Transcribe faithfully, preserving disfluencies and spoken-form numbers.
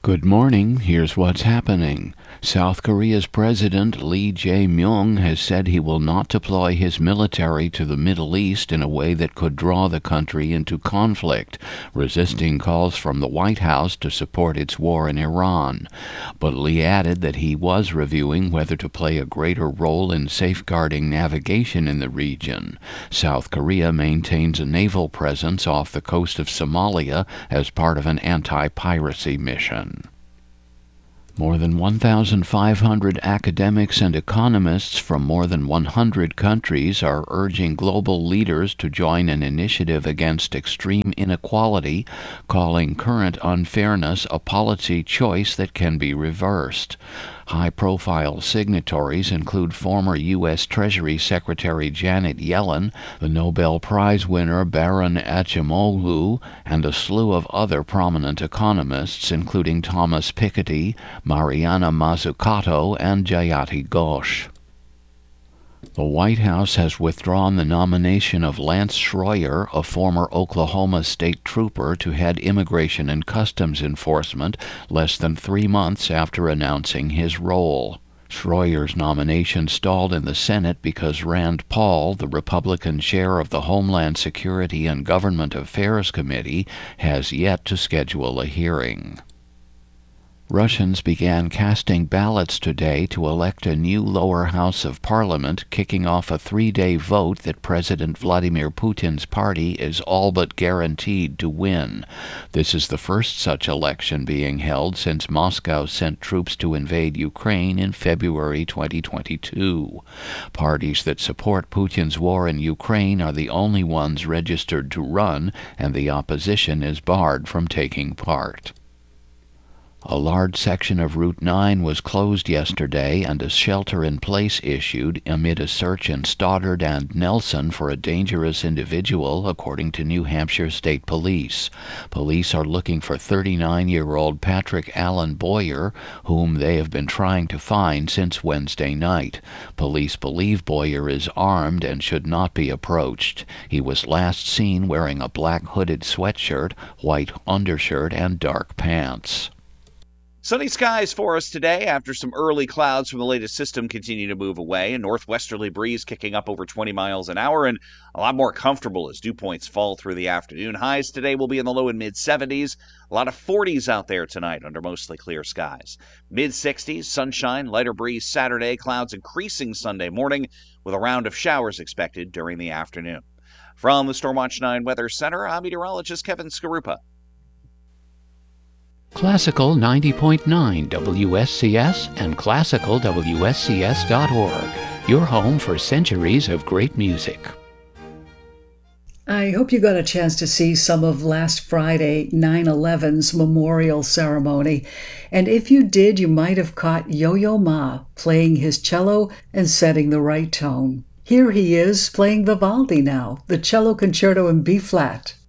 Good morning. Here's what's happening. South Korea's President Lee Jae-myung has said he will not deploy his military to the Middle East in a way that could draw the country into conflict, resisting calls from the White House to support its war in Iran. But Lee added that he was reviewing whether to play a greater role in safeguarding navigation in the region. South Korea maintains a naval presence off the coast of Somalia as part of an anti-piracy mission. More than one thousand five hundred academics and economists from more than one hundred countries are urging global leaders to join an initiative against extreme inequality, calling current unfairness a policy choice that can be reversed. High-profile signatories include former U S Treasury Secretary Janet Yellen, the Nobel Prize winner Baron Acemoglu, and a slew of other prominent economists, including Thomas Piketty, Mariana Mazzucato, and Jayati Ghosh. The White House has withdrawn the nomination of Lance Schroyer, a former Oklahoma State trooper, to head Immigration and Customs Enforcement less than three months after announcing his role. Schroyer's nomination stalled in the Senate because Rand Paul, the Republican chair of the Homeland Security and Government Affairs Committee, has yet to schedule a hearing. Russians began casting ballots today to elect a new lower house of parliament, kicking off a three-day vote that President Vladimir Putin's party is all but guaranteed to win. This is the first such election being held since Moscow sent troops to invade Ukraine in February twenty twenty-two. Parties that support Putin's war in Ukraine are the only ones registered to run, and the opposition is barred from taking part. A large section of Route nine was closed yesterday and a shelter-in-place issued amid a search in Stoddard and Nelson for a dangerous individual, according to New Hampshire State Police. Police are looking for thirty-nine-year-old Patrick Allen Boyer, whom they have been trying to find since Wednesday night. Police believe Boyer is armed and should not be approached. He was last seen wearing a black hooded sweatshirt, white undershirt, and dark pants. Sunny skies for us today after some early clouds from the latest system continue to move away. A northwesterly breeze kicking up over twenty miles an hour and a lot more comfortable as dew points fall through the afternoon. Highs today will be in the low and mid seventies. A lot of forties out there tonight under mostly clear skies. mid sixties, sunshine, lighter breeze Saturday, clouds increasing Sunday morning with a round of showers expected during the afternoon. From the Stormwatch nine Weather Center, I'm meteorologist Kevin Skarupa. Classical ninety point nine W S C S and classical W S C S dot org, your home for centuries of great music. I hope you got a chance to see some of last Friday, nine eleven's memorial ceremony. And if you did, you might have caught Yo-Yo Ma playing his cello and setting the right tone. Here he is playing Vivaldi now, the cello concerto in B-flat.